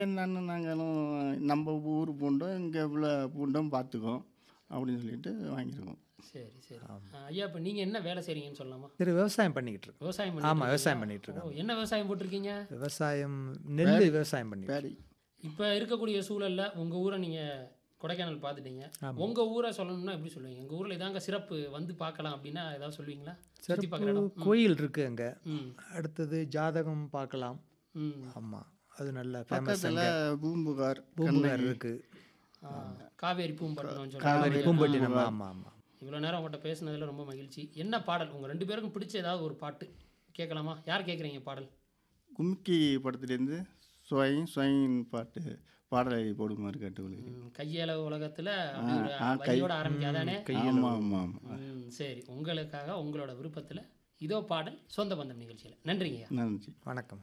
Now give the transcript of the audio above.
என்னன்னு நாங்களும் நம்ம ஊர் பூண்டும், இங்கே உள்ள பூண்டும் பார்த்துக்குவோம் அப்படின்னு சொல்லிட்டு வாங்கியிருக்கோம். சரி, சரி. ஐயா இப்ப நீங்க என்ன வேலை செய்றீங்கன்னு சொல்லலாமா? சரி, விவசாயம் பண்ணிக்கிட்டு இருக்கோம். விவசாயம் ஆமா, பண்ணிட்டு விவசாயம் இருக்கீங்களா? பண்ணிட்டு ஓ! இருக்கோம். என்ன விவசாயம் போட்டிருக்கீங்க? விவசாயம் நெல் விவசாயம் பண்ணிட்டு பேடி இப்ப இருக்கக்கூடிய சூழல்ல உங்க ஊரை நீங்க கொடைக்கானல் பார்த்துட்டீங்க. ஆமா. உங்க ஊரை சொல்லணும்னா எப்படி சொல்லுவீங்க? எங்க ஊர்ல இதாங்க சிறப்பு வந்து பார்க்கலாம் அப்படின்னா ஏதாவது சொல்லுவீங்களா? சுத்தி சிறப்பு பார்க்குற இடம். கோயில் இருக்கு அங்க. ம். அடுத்தது ஜாதகம் பார்க்கலாம். ம். ஆமா, அது நல்ல ஃபேமஸ். பக்கத்தில் பூம்புகார் பூம்புகார் இருக்கு. ஆ, காவேரி பூம்பட்டினம் காவேரி சொல்றாங்க. பூம்பட்டினம். ஆமா ஆமா. இவ்வளோ நேரம் உங்கள்கிட்ட பேசுனதுல ரொம்ப மகிழ்ச்சி. என்ன பாடல் உங்க 2 பேருக்கும் பிடிச்ச ஏதாவது ஒரு பாட்டு கேட்கலாமா? யார் கேட்குறீங்க பாடல்? கும்கி படத்துலேருந்து ஸ்வயின் ஸ்வயின் பாடலை போடுமாறு கேட்டுக்கொள்கிறேன். கையளவு உலகத்துல அப்படி ஒரு கை வரியோட ஆரம்பிக்காதானே? ஆமாம் ஆமாம் சரி, உங்களுக்காக உங்களோட விருப்பத்துல இதோ பாடல் சொந்த பந்தம் நிகழ்ச்சியில். நன்றிங்கய்யா. நன்றி. வணக்கம்.